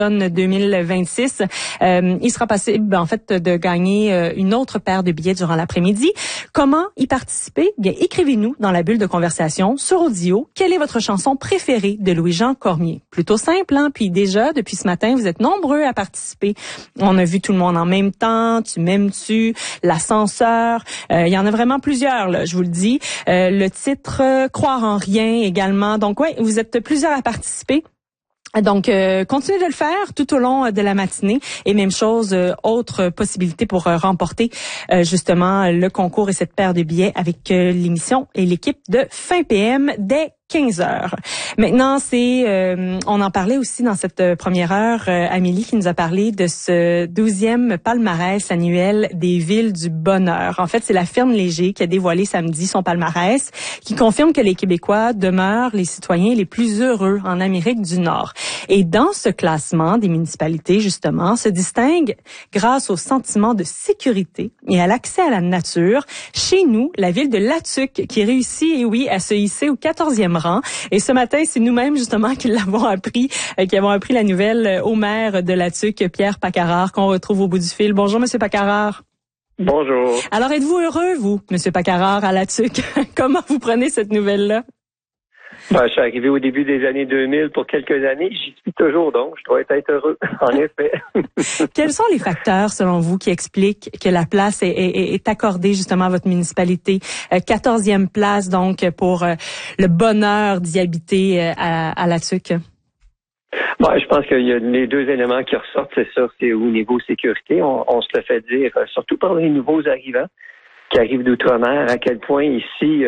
2026. Il sera possible, en fait, de gagner une autre paire de billets durant l'après-midi. Comment y participer? Bien, écrivez-nous dans la bulle de conversation sur Audio. Quelle est votre chanson préférée de Louis-Jean Cormier? Plutôt simple, hein? Puis déjà, depuis ce matin, vous êtes nombreux à participer. On a vu tout le monde en même temps. Tu m'aimes-tu? L'ascenseur. Il y en a vraiment plusieurs, là, je vous le dis. Le titre Croire en rien également. Donc, ouais, vous êtes plusieurs à participer. Donc, continuez de le faire tout au long de la matinée. Et même chose, autre possibilité pour remporter justement le concours et cette paire de billets avec l'émission et l'équipe de Fin PM dès 15 heures. Maintenant, on en parlait aussi dans cette première heure, Amélie qui nous a parlé de ce 12e palmarès annuel des villes du bonheur. En fait, c'est la firme Léger qui a dévoilé samedi son palmarès qui confirme que les Québécois demeurent les citoyens les plus heureux en Amérique du Nord. Et dans ce classement des municipalités, justement, se distingue grâce au sentiment de sécurité et à l'accès à la nature. Chez nous, la ville de Latuc qui réussit, et oui, à se hisser au 14e rang. Et ce matin, c'est nous-mêmes justement qui avons appris la nouvelle au maire de Latuc, Pierre Pacarard, qu'on retrouve au bout du fil. Bonjour, Monsieur Pacarard. Bonjour. Alors, êtes-vous heureux, vous, Monsieur Pacarard, à Latuc? Comment vous prenez cette nouvelle-là? Ben, je suis arrivé au début des années 2000 pour quelques années. J'y suis toujours, donc je dois être heureux, en effet. Quels sont les facteurs, selon vous, qui expliquent que la place est accordée justement à votre municipalité? 14e place, donc, pour le bonheur d'y habiter à Latuc. Ben, je pense qu'il y a les deux éléments qui ressortent, c'est ça, c'est au niveau sécurité. On se le fait dire, surtout par les nouveaux arrivants qui arrivent d'outre-mer, à quel point ici...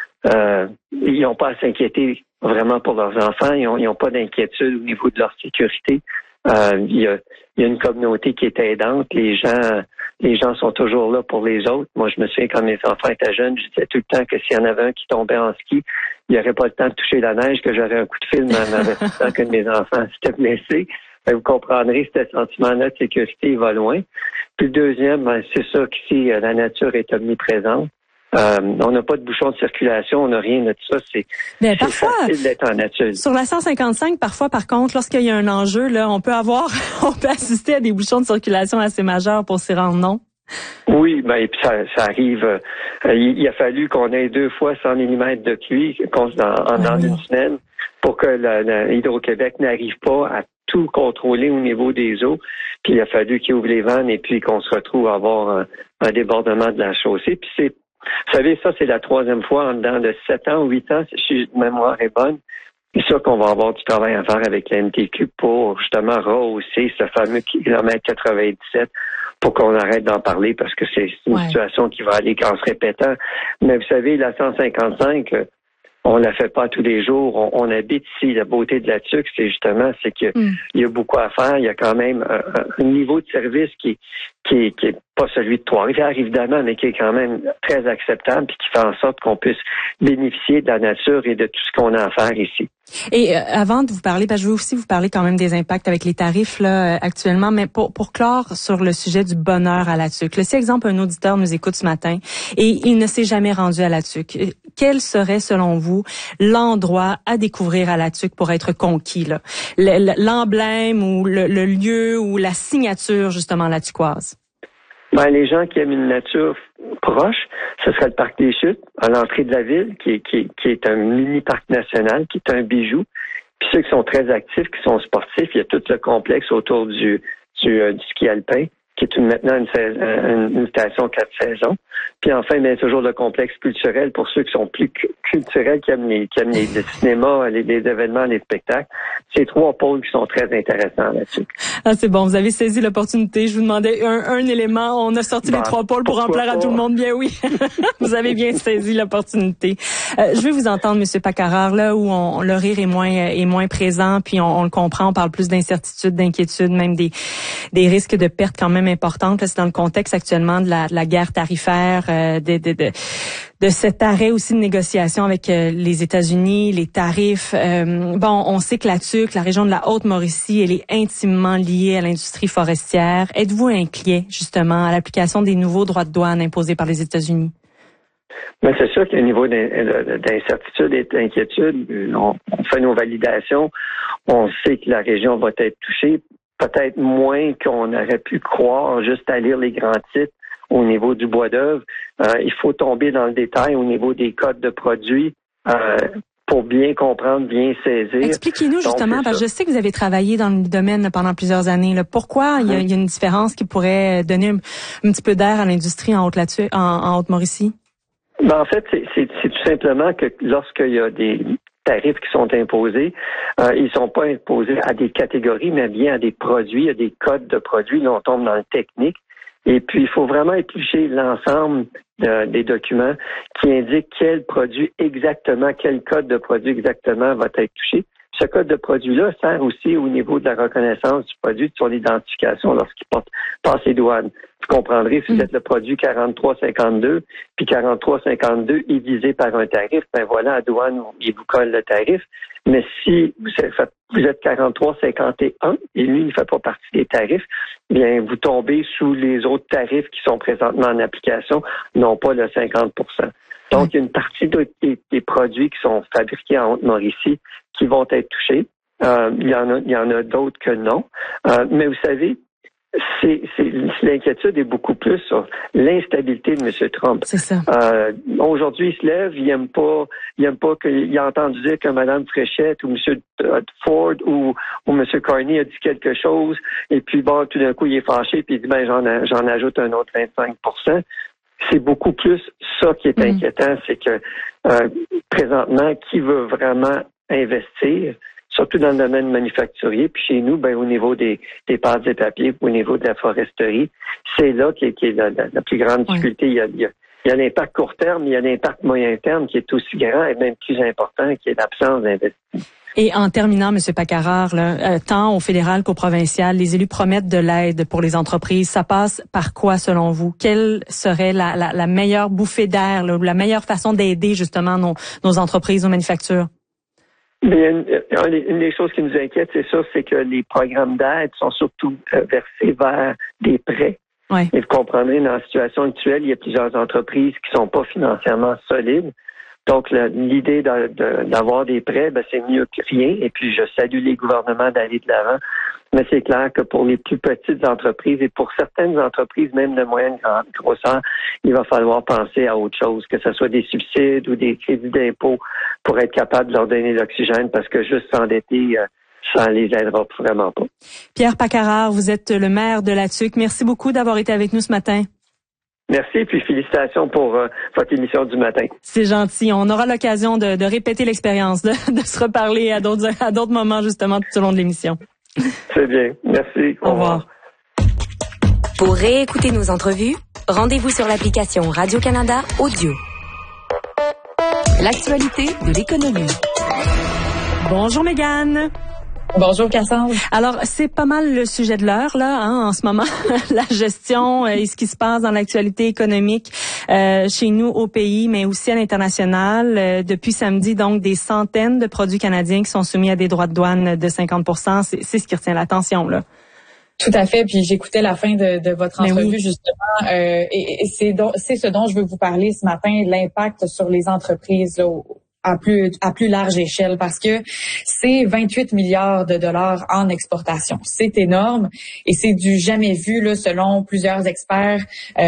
ils n'ont pas à s'inquiéter vraiment pour leurs enfants. Ils n'ont pas d'inquiétude au niveau de leur sécurité. Il y a une communauté qui est aidante. Les gens sont toujours là pour les autres. Moi, je me souviens quand mes enfants étaient jeunes, je disais tout le temps que s'il y en avait un qui tombait en ski, il n'y aurait pas le temps de toucher la neige, que j'aurais un coup de fil en avertissant que mes enfants s'étaient blessés. Vous comprendrez, ce sentiment-là de sécurité va loin. Puis le deuxième, c'est ça qu'ici, la nature est omniprésente. On n'a pas de bouchon de circulation, on n'a rien de ça. C'est facile d'être en nature. Sur la 155, parfois, par contre, lorsqu'il y a un enjeu, là, on peut assister à des bouchons de circulation assez majeurs pour s'y rendre, non? Oui, ben puis ça arrive. Il a fallu qu'on ait 2 fois 100 mm de pluie dans une semaine pour que Hydro-Québec n'arrive pas à tout contrôler au niveau des eaux. Puis il a fallu qu'il ouvre les vannes et puis qu'on se retrouve à avoir un débordement de la chaussée. Puis vous savez, ça, c'est la 3e fois en dedans de 7 ans ou 8 ans, si ma mémoire est bonne. C'est sûr qu'on va avoir du travail à faire avec la MTQ pour justement rehausser ce fameux kilomètre 97 pour qu'on arrête d'en parler parce que c'est une situation qui va aller en se répétant. Mais vous savez, la 155, on la fait pas tous les jours. On habite ici. La beauté de Latuc, c'est qu'il y a beaucoup à faire. Il y a quand même un niveau de service qui est pas celui de Trois-Rivières, évidemment, mais qui est quand même très acceptable et qui fait en sorte qu'on puisse bénéficier de la nature et de tout ce qu'on a à faire ici. Et avant de vous parler, je veux aussi vous parler quand même des impacts avec les tarifs là actuellement, mais pour clore sur le sujet du bonheur à Latuc. Si, exemple, un auditeur nous écoute ce matin et il ne s'est jamais rendu à Latuc, quel serait, selon vous, l'endroit à découvrir à Latuc pour être conquis, là? L'emblème ou le lieu ou la signature, justement, latucoise? Ben, les gens qui aiment une nature proche, ce serait le parc des Chutes, à l'entrée de la ville, qui est un mini-parc national, qui est un bijou. Puis ceux qui sont très actifs, qui sont sportifs, il y a tout le complexe autour du ski alpin, qui est maintenant une station 4 saisons. Puis enfin, il y a toujours le complexe culturel pour ceux qui sont plus culturels, qui aiment les cinémas, les événements, les spectacles. C'est 3 pôles qui sont très intéressants là-dessus. Ah, c'est bon, vous avez saisi l'opportunité. Je vous demandais un élément. On a sorti les 3 pôles pour en plaire à tout le monde. Bien oui, vous avez bien saisi l'opportunité. Je vais vous entendre, Monsieur Pacarard, là où le rire est moins présent, puis on le comprend. On parle plus d'incertitude, d'inquiétude, même des risques de perte quand même importantes. Là, c'est dans le contexte actuellement de la guerre tarifaire, de cet arrêt aussi de négociation avec les États-Unis, les tarifs. On sait que Latuc, la région de la Haute-Mauricie, elle est intimement liée à l'industrie forestière. Êtes-vous inquiet, justement, à l'application des nouveaux droits de douane imposés par les États-Unis? Mais c'est sûr qu'il y a un niveau d'incertitude et d'inquiétude. On fait nos validations. On sait que la région va être touchée. peut-être moins qu'on aurait pu croire juste à lire les grands titres au niveau du bois d'œuvre. Il faut tomber dans le détail au niveau des codes de produits pour bien comprendre, bien saisir. Expliquez-nous justement, parce que je sais que vous avez travaillé dans le domaine pendant plusieurs années. Là. Pourquoi il y a une différence qui pourrait donner un petit peu d'air à l'industrie en Haute-Mauricie? En fait, c'est tout simplement que lorsqu'il y a des tarifs qui sont imposés, ils sont pas imposés à des catégories, mais bien à des produits, à des codes de produits. Là, on tombe dans le technique. Et puis, il faut vraiment éplucher l'ensemble des documents qui indiquent quel produit exactement, quel code de produit exactement va être touché. Ce code de produit-là sert aussi au niveau de la reconnaissance du produit, de son identification lorsqu'il passe les douanes. Vous comprendrez, si vous êtes le produit 4352, puis 4352 est visé par un tarif, ben voilà, à douane, il vous colle le tarif. Mais si vous êtes 4351 et lui, il ne fait pas partie des tarifs, bien, vous tombez sous les autres tarifs qui sont présentement en application, non pas le 50%. Donc, il y a une partie des produits qui sont fabriqués en Haute-Mauricie qui vont être touchés. Il y en a d'autres que non. Mais vous savez, l'inquiétude est beaucoup plus sur l'instabilité de M. Trump. C'est ça. Aujourd'hui, il se lève, il aime pas qu'il a entendu dire que Mme Fréchette ou M. Ford ou M. Carney a dit quelque chose, et puis bon, tout d'un coup, il est fâché, puis il dit, ben, j'en ajoute un autre 25%. C'est beaucoup plus ça qui est inquiétant, c'est que présentement, qui veut vraiment investir, surtout dans le domaine manufacturier, puis chez nous, ben au niveau des pâtes et papiers, au niveau de la foresterie, c'est là qui est la plus grande difficulté. Il y a l'impact court terme, il y a l'impact moyen terme qui est aussi grand et même plus important, qui est l'absence d'investissement. Et en terminant, M. Pacarard, tant au fédéral qu'au provincial, les élus promettent de l'aide pour les entreprises. Ça passe par quoi, selon vous? Quelle serait la meilleure bouffée d'air, la meilleure façon d'aider justement nos entreprises, nos manufactures? Bien, une des choses qui nous inquiète, c'est ça, c'est que les programmes d'aide sont surtout versés vers des prêts. Ouais. Et vous comprendrez, dans la situation actuelle, il y a plusieurs entreprises qui sont pas financièrement solides. Donc, l'idée d'avoir des prêts, ben, c'est mieux que rien. Et puis, je salue les gouvernements d'aller de l'avant. Mais c'est clair que pour les plus petites entreprises et pour certaines entreprises, même de moyenne grosseur, il va falloir penser à autre chose, que ce soit des subsides ou des crédits d'impôt pour être capable de leur donner l'oxygène, parce que juste s'endetter, ça les aidera vraiment pas. Pierre Pacarard, vous êtes le maire de La Tuque. Merci beaucoup d'avoir été avec nous ce matin. Merci, puis félicitations pour votre émission du matin. C'est gentil. On aura l'occasion de répéter l'expérience, de se reparler à d'autres moments, justement, tout au long de l'émission. C'est bien. Merci. Au revoir. Pour réécouter nos entrevues, rendez-vous sur l'application Radio-Canada Audio. L'actualité de l'économie. Bonjour Mégane. Bonjour Cassandre. Alors, c'est pas mal le sujet de l'heure là, en ce moment, la gestion et ce qui se passe dans l'actualité économique chez nous au pays, mais aussi à l'international. Depuis samedi, donc, des centaines de produits canadiens qui sont soumis à des droits de douane de 50%. C'est ce qui retient l'attention là. Tout à fait. Puis j'écoutais la fin de votre entrevue justement, et c'est ce dont je veux vous parler ce matin, l'impact sur les entreprises là, à plus large échelle, parce que c'est 28 milliards de dollars en exportation. C'est énorme et c'est du jamais vu là, selon plusieurs experts.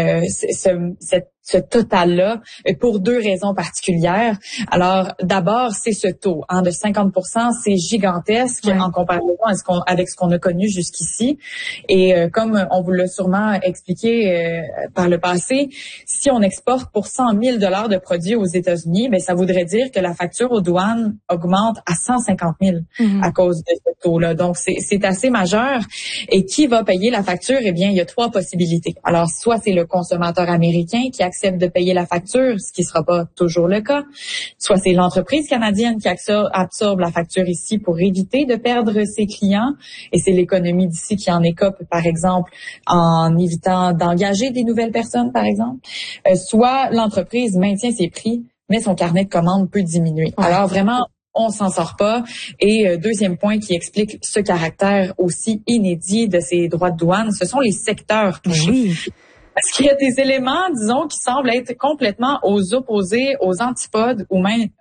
Ce total-là, pour deux raisons particulières. Alors, d'abord, c'est ce taux de 50%, c'est gigantesque en comparaison avec ce qu'on a connu jusqu'ici. Et comme on vous l'a sûrement expliqué par le passé, si on exporte pour 100 000 $ de produits aux États-Unis, ben ça voudrait dire que la facture aux douanes augmente à 150 000 à cause de ce taux-là. Donc, c'est assez majeur. Et qui va payer la facture? Eh bien, il y a trois possibilités. Alors, soit c'est le consommateur américain qui accepte de payer la facture, ce qui sera pas toujours le cas. Soit c'est l'entreprise canadienne qui absorbe la facture ici pour éviter de perdre ses clients. Et c'est l'économie d'ici qui en écope, par exemple, en évitant d'engager des nouvelles personnes, par exemple. Soit l'entreprise maintient ses prix, mais son carnet de commandes peut diminuer. Alors vraiment, on s'en sort pas. Et deuxième point qui explique ce caractère aussi inédit de ces droits de douane, ce sont les secteurs touchés. Oui. Parce qu'il y a des éléments, disons, qui semblent être complètement aux opposés, aux antipodes ou même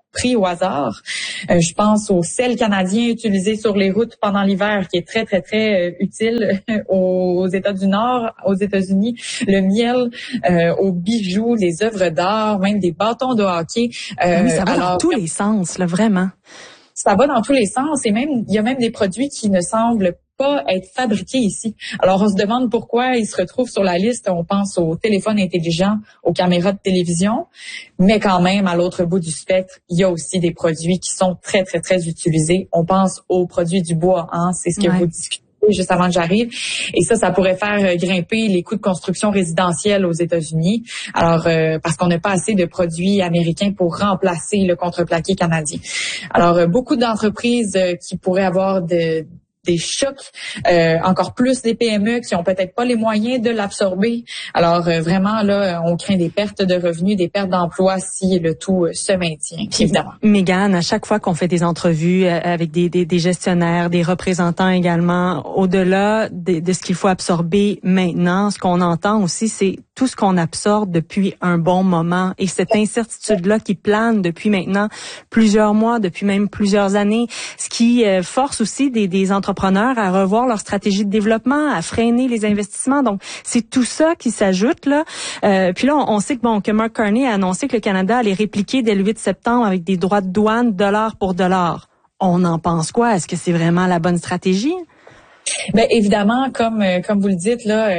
pris au hasard. Je pense au sel canadien utilisé sur les routes pendant l'hiver, qui est très, très, très utile aux États du Nord, aux États-Unis. Le miel, aux bijoux, les œuvres d'art, même des bâtons de hockey. Oui, ça va dans tous les sens, là, vraiment. Ça va dans tous les sens et même il y a même des produits qui ne semblent pas être fabriqués ici. Alors, on se demande pourquoi ils se retrouvent sur la liste. On pense aux téléphones intelligents, aux caméras de télévision, mais quand même, à l'autre bout du spectre, il y a aussi des produits qui sont très, très, très utilisés. On pense aux produits du bois, hein, c'est ce que vous discutez juste avant que j'arrive. Et ça pourrait faire grimper les coûts de construction résidentielle aux États-Unis. Alors, parce qu'on n'a pas assez de produits américains pour remplacer le contreplaqué canadien. Alors, beaucoup d'entreprises qui pourraient avoir des chocs, encore plus des PME qui ont peut-être pas les moyens de l'absorber. Alors vraiment là, on craint des pertes de revenus, des pertes d'emplois si le tout se maintient, évidemment. Mégane, à chaque fois qu'on fait des entrevues avec des gestionnaires, des représentants également, au-delà de ce qu'il faut absorber maintenant, ce qu'on entend aussi, c'est tout ce qu'on absorbe depuis un bon moment et cette incertitude-là qui plane depuis maintenant plusieurs mois, depuis même plusieurs années, ce qui force aussi des entrepreneurs à revoir leur stratégie de développement, à freiner les investissements. Donc, c'est tout ça qui s'ajoute là. Puis là, on sait que Mark Carney a annoncé que le Canada allait répliquer dès le 8 septembre avec des droits de douane dollar pour dollar. On en pense quoi? Est-ce que c'est vraiment la bonne stratégie? Ben évidemment, comme vous le dites là,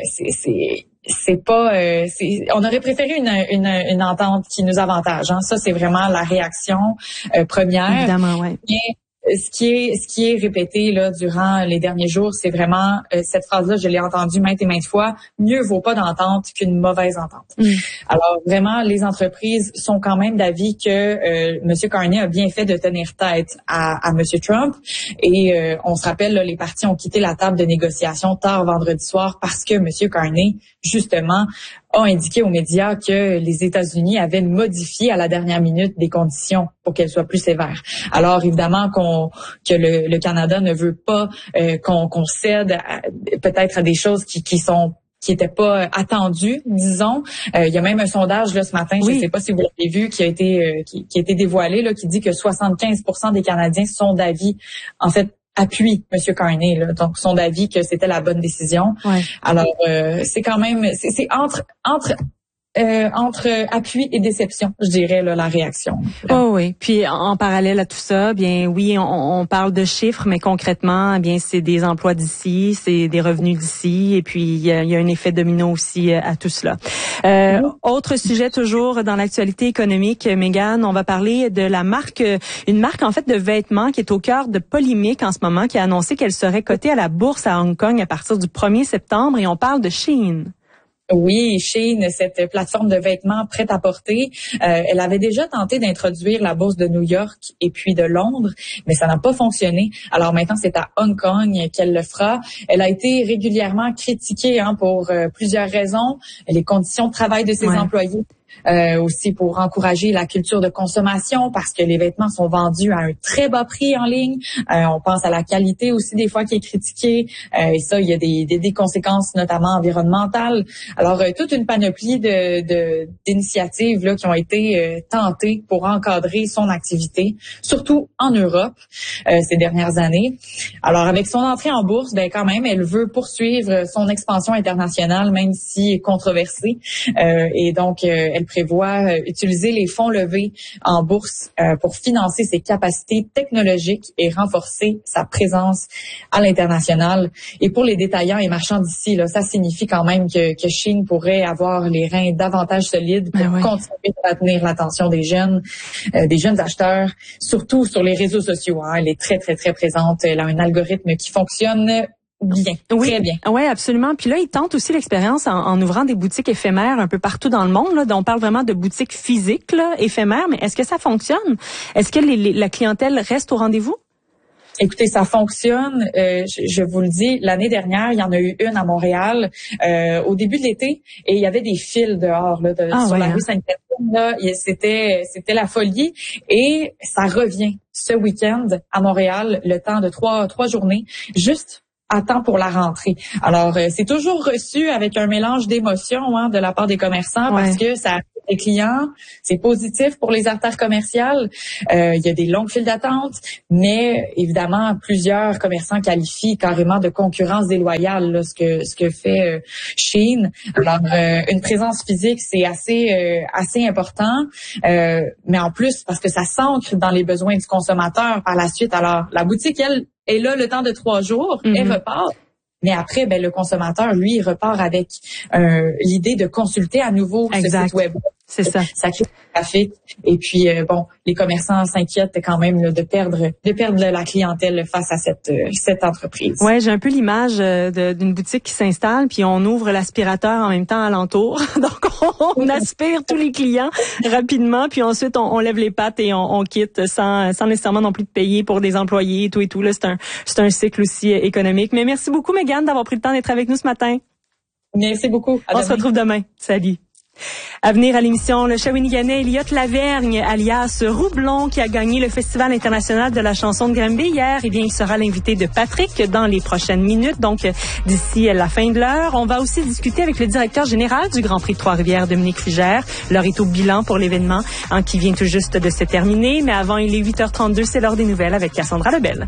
c'est pas on aurait préféré une entente qui nous avantage, hein. Ça c'est vraiment la réaction première. Évidemment, ouais. Ce qui est répété là durant les derniers jours, c'est vraiment cette phrase-là, je l'ai entendue maintes et maintes fois, mieux vaut pas d'entente qu'une mauvaise entente. Alors vraiment, les entreprises sont quand même d'avis que M. Carney a bien fait de tenir tête à M. Trump et on se rappelle là, les partis ont quitté la table de négociation tard vendredi soir parce que M. Carney, justement, a indiqué aux médias que les États-Unis avaient modifié à la dernière minute des conditions pour qu'elles soient plus sévères. Alors évidemment que le Canada ne veut pas qu'on cède peut-être à des choses qui étaient pas attendues, disons. Il y a même un sondage là ce matin, je ne sais pas si vous l'avez vu, qui a été dévoilé là, qui dit que 75% des Canadiens sont d'avis, en fait, appuie M. Carney, là, donc son avis que c'était la bonne décision. Ouais. Alors c'est quand même c'est entre appui et déception, je dirais là, la réaction. Oh oui, puis en parallèle à tout ça, bien oui, on parle de chiffres, mais concrètement, eh bien c'est des emplois d'ici, c'est des revenus d'ici, et puis il y a un effet domino aussi à tout cela. Autre sujet toujours dans l'actualité économique, Mégane, on va parler de une marque en fait de vêtements qui est au cœur de polémiques en ce moment, qui a annoncé qu'elle serait cotée à la bourse à Hong Kong à partir du 1er septembre, et on parle de Shein. Oui, Shein, cette plateforme de vêtements prêt-à-porter, elle avait déjà tenté d'introduire la bourse de New York et puis de Londres, mais ça n'a pas fonctionné. Alors maintenant, c'est à Hong Kong qu'elle le fera. Elle a été régulièrement critiquée pour plusieurs raisons. Les conditions de travail de ses employés. Aussi pour encourager la culture de consommation parce que les vêtements sont vendus à un très bas prix en ligne. On pense à la qualité aussi des fois qui est critiquée et ça, il y a des conséquences notamment environnementales. Alors, toute une panoplie d'initiatives là qui ont été tentées pour encadrer son activité, surtout en Europe ces dernières années. Alors, avec son entrée en bourse, ben quand même, elle veut poursuivre son expansion internationale, même si controversée. Et donc, elle prévoit utiliser les fonds levés en bourse pour financer ses capacités technologiques et renforcer sa présence à l'international. Et pour les détaillants et marchands d'ici, là, ça signifie quand même que Shein pourrait avoir les reins davantage solides pour continuer à atteindre l'attention des jeunes acheteurs, surtout sur les réseaux sociaux. Hein. Elle est très, très, très présente. Elle a un algorithme qui fonctionne bien, très bien. Oui, absolument. Puis là, ils tentent aussi l'expérience en ouvrant des boutiques éphémères un peu partout dans le monde. Là, on parle vraiment de boutiques physiques, là, éphémères. Mais est-ce que ça fonctionne? Est-ce que la clientèle reste au rendez-vous? Écoutez, ça fonctionne. Je vous le dis, l'année dernière, il y en a eu une à Montréal au début de l'été, et il y avait des files dehors là, sur la rue Sainte-Catherine. Là, c'était la folie, et ça revient ce week-end à Montréal, le temps de trois journées, juste à temps pour la rentrée. Alors, c'est toujours reçu avec un mélange d'émotions de la part des commerçants parce que ça des clients. C'est positif pour les artères commerciales. Il y a des longues files d'attente, mais évidemment, plusieurs commerçants qualifient carrément de concurrence déloyale là, ce que fait Shein. Alors, une présence physique, c'est assez important, mais en plus, parce que ça s'ancre dans les besoins du consommateur par la suite. Alors, la boutique, elle, est là le temps de 3 jours, elle repart. Mais après, le consommateur, lui, il repart avec l'idée de consulter à nouveau ce site web. C'est ça. Ça crée du trafic. Et puis, les commerçants s'inquiètent quand même là, de perdre la clientèle face à cette entreprise. Ouais, j'ai un peu l'image d'une boutique qui s'installe, puis on ouvre l'aspirateur en même temps alentour. Donc, on aspire tous les clients rapidement, puis ensuite, on lève les pattes et on quitte sans nécessairement non plus de payer pour des employés et tout. Là, c'est un cycle aussi économique. Mais merci beaucoup, Mégane, d'avoir pris le temps d'être avec nous ce matin. Merci beaucoup. On se retrouve demain. Salut. À venir à l'émission, le Shawiniganais Elliot Lavergne, alias Roublon, qui a gagné le Festival international de la chanson de Granby hier. Eh bien, il sera l'invité de Patrick dans les prochaines minutes, donc d'ici la fin de l'heure. On va aussi discuter avec le directeur général du Grand Prix de Trois-Rivières, Dominique Fugère. L'heure est au bilan pour l'événement qui vient tout juste de se terminer. Mais avant, il est 8h32, c'est l'heure des nouvelles avec Cassandra Lebel.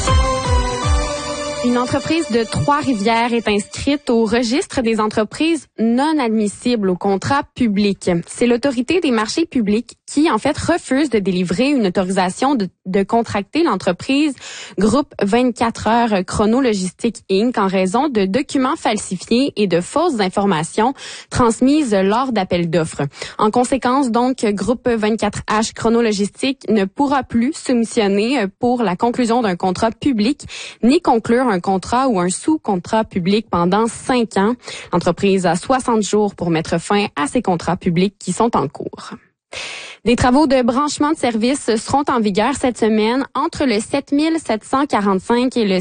Une entreprise de Trois-Rivières est inscrite au registre des entreprises non admissibles au contrat public. C'est l'autorité des marchés publics qui, en fait, refuse de délivrer une autorisation de contracter l'entreprise Groupe 24 heures Chronologistique Inc. en raison de documents falsifiés et de fausses informations transmises lors d'appels d'offres. En conséquence, donc, Groupe 24H Chronologistique ne pourra plus soumissionner pour la conclusion d'un contrat public ni conclure un contrat ou un sous-contrat public pendant 5 ans. L'entreprise a 60 jours pour mettre fin à ces contrats publics qui sont en cours. Des travaux de branchement de services seront en vigueur cette semaine entre le 7745 et le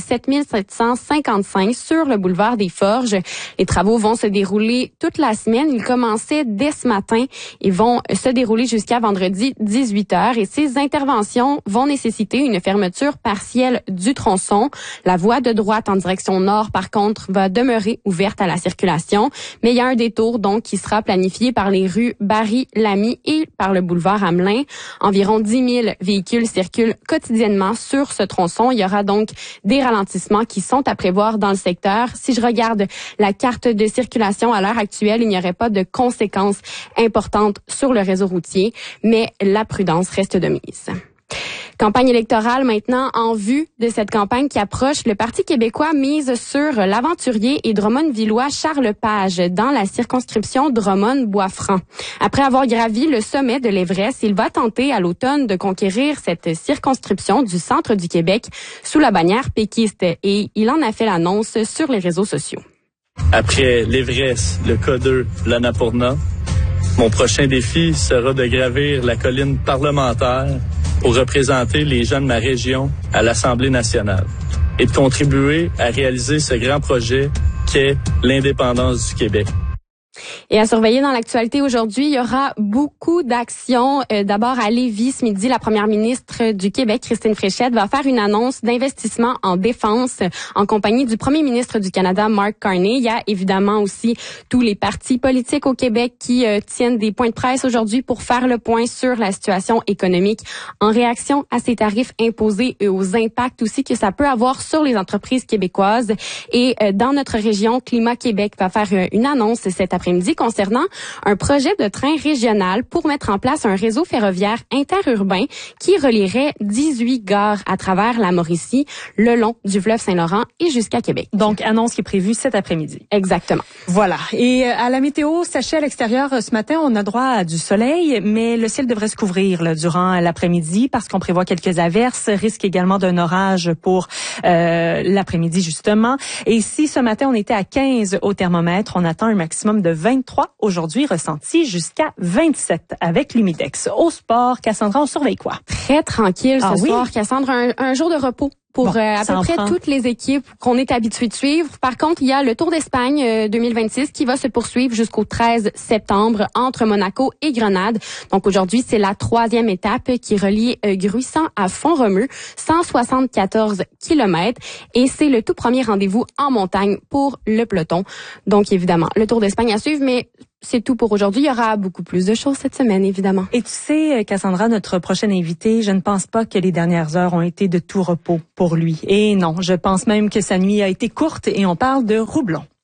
7755 sur le boulevard des Forges. Les travaux vont se dérouler toute la semaine. Ils commençaient dès ce matin et vont se dérouler jusqu'à vendredi 18h. Et ces interventions vont nécessiter une fermeture partielle du tronçon. La voie de droite en direction nord, par contre, va demeurer ouverte à la circulation. Mais il y a un détour donc qui sera planifié par les rues Barry-Lamy et par le boulevard Hamelin. Environ 10 000 véhicules circulent quotidiennement sur ce tronçon. Il y aura donc des ralentissements qui sont à prévoir dans le secteur. Si je regarde la carte de circulation à l'heure actuelle, il n'y aurait pas de conséquences importantes sur le réseau routier, mais la prudence reste de mise. Campagne électorale maintenant en vue de cette campagne qui approche. Le Parti québécois mise sur l'aventurier et Drummond-Villois Charles Page dans la circonscription Drummond-Bois-Franc. Après avoir gravi le sommet de l'Everest, il va tenter à l'automne de conquérir cette circonscription du centre du Québec sous la bannière péquiste et il en a fait l'annonce sur les réseaux sociaux. Après l'Everest, le K2, l'Annapurna, mon prochain défi sera de gravir la colline parlementaire pour représenter les gens de ma région à l'Assemblée nationale et de contribuer à réaliser ce grand projet qu'est l'indépendance du Québec. Et à surveiller dans l'actualité aujourd'hui, il y aura beaucoup d'actions. D'abord à Lévis, ce midi, la première ministre du Québec, Christine Fréchette, va faire une annonce d'investissement en défense en compagnie du premier ministre du Canada, Mark Carney. Il y a évidemment aussi tous les partis politiques au Québec qui tiennent des points de presse aujourd'hui pour faire le point sur la situation économique en réaction à ces tarifs imposés et aux impacts aussi que ça peut avoir sur les entreprises québécoises. Et dans notre région, Climat Québec va faire une annonce cet après-midi concernant un projet de train régional pour mettre en place un réseau ferroviaire interurbain qui relierait 18 gares à travers la Mauricie, le long du fleuve Saint-Laurent et jusqu'à Québec. Donc, annonce qui est prévue cet après-midi. Exactement. Voilà. Et à la météo, sachez à l'extérieur ce matin, on a droit à du soleil, mais le ciel devrait se couvrir là, durant l'après-midi parce qu'on prévoit quelques averses, risque également d'un orage pour l'après-midi justement. Et ici, ce matin, on était à 15 au thermomètre. On attend un maximum de 23 aujourd'hui, ressenti jusqu'à 27 avec l'humidex. Au sport, Cassandra, on surveille quoi? Très tranquille ce soir, Cassandra, un jour de repos pour à peu près toutes les équipes qu'on est habitué de suivre. Par contre, il y a le Tour d'Espagne 2026 qui va se poursuivre jusqu'au 13 septembre entre Monaco et Grenade. Donc aujourd'hui, c'est la 3e étape qui relie Gruissan à Font-Romeu, 174 km. Et c'est le tout premier rendez-vous en montagne pour le peloton. Donc évidemment, le Tour d'Espagne à suivre, mais c'est tout pour aujourd'hui. Il y aura beaucoup plus de choses cette semaine, évidemment. Et tu sais, Cassandra, notre prochaine invitée, je ne pense pas que les dernières heures ont été de tout repos pour lui. Et non, je pense même que sa nuit a été courte et on parle de Roublon.